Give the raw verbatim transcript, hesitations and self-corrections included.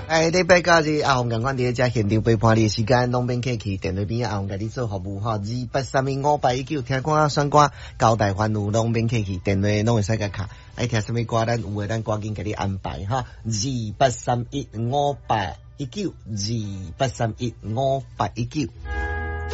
哎，礼拜假日阿红共款伫遮现场陪伴你的时间，拢免客气，电话边阿红甲你做服务吼，二八三一五八一九，听歌选歌，交代烦恼拢免客气，电话拢会使甲卡，爱听什么歌，咱有诶，咱赶紧甲你安排哈，二八三一五八一九，二八三一五八一九。